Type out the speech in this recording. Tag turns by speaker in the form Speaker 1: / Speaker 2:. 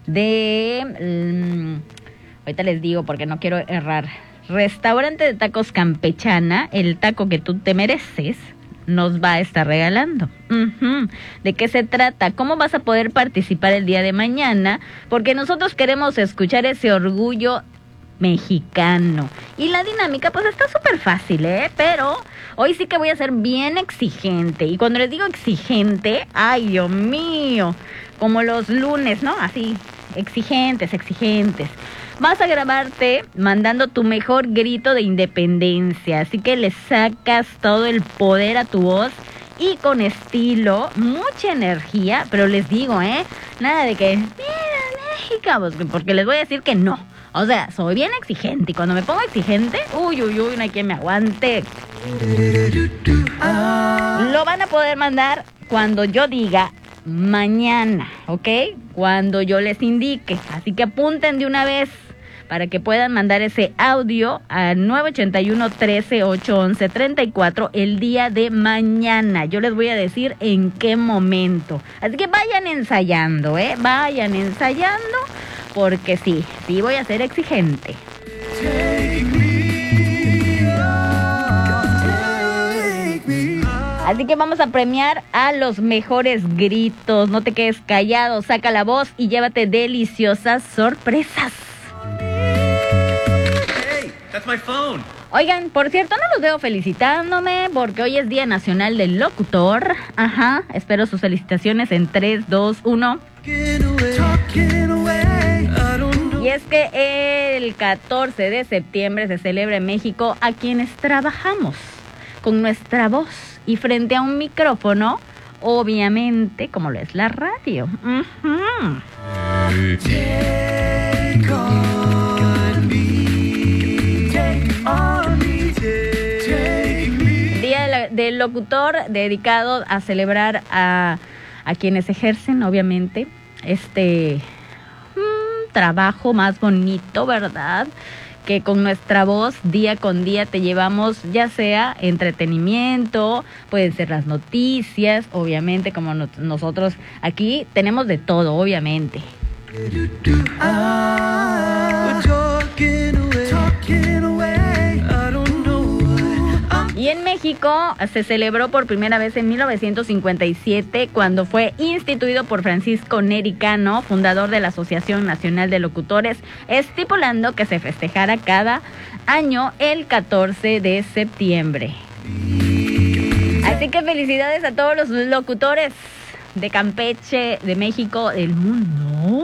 Speaker 1: de... ahorita les digo porque no quiero errar. Restaurante de Tacos Campechana, el taco que tú te mereces, nos va a estar regalando. ¿De qué se trata? ¿Cómo vas a poder participar el día de mañana? Porque nosotros queremos escuchar ese orgullo mexicano. Y la dinámica pues está súper fácil, pero hoy sí que voy a ser bien exigente. Y cuando les digo exigente, ay Dios mío, como los lunes, ¿no? Así, exigentes. Vas a grabarte mandando tu mejor grito de independencia, así que le sacas todo el poder a tu voz y con estilo, mucha energía, pero les digo, nada de que, mira México, porque les voy a decir que no. O sea, soy bien exigente y cuando me pongo exigente, uy, no hay quien me aguante. Lo van a poder mandar cuando yo diga mañana, ¿ok? Cuando yo les indique. Así que apunten de una vez para que puedan mandar ese audio al 981-13-811-34 el día de mañana. Yo les voy a decir en qué momento. Así que vayan ensayando, vayan ensayando. Porque sí voy a ser exigente. Así que vamos a premiar a los mejores gritos. No te quedes callado, saca la voz y llévate deliciosas sorpresas.
Speaker 2: Hey, that's my phone.
Speaker 1: Oigan, por cierto, no los veo felicitándome porque hoy es Día Nacional del Locutor. Espero sus felicitaciones en 3, 2, 1. Y es que el 14 de septiembre se celebra en México a quienes trabajamos con nuestra voz y frente a un micrófono, obviamente, como lo es la radio. Día del Locutor dedicado a celebrar a quienes ejercen, obviamente, este trabajo más bonito, ¿verdad? Que con nuestra voz día con día te llevamos, ya sea entretenimiento, pueden ser las noticias, obviamente, como nosotros aquí tenemos de todo, obviamente. Y en México se celebró por primera vez en 1957 cuando fue instituido por Francisco Neri Cano, fundador de la Asociación Nacional de Locutores, estipulando que se festejara cada año el 14 de septiembre. Así que felicidades a todos los locutores de Campeche, de México, del mundo.